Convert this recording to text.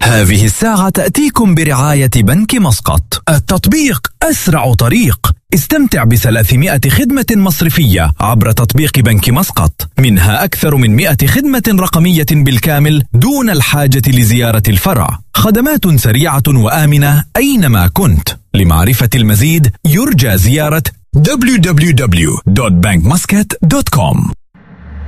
هذه الساعة تأتيكم برعاية بنك مسقط. التطبيق أسرع طريق. استمتع ب300 خدمة مصرفية عبر تطبيق بنك مسقط، منها أكثر من 100 خدمة رقمية بالكامل دون الحاجة لزيارة الفرع. خدمات سريعة وآمنة أينما كنت. لمعرفة المزيد يرجى زيارة www.bankmuscat.com.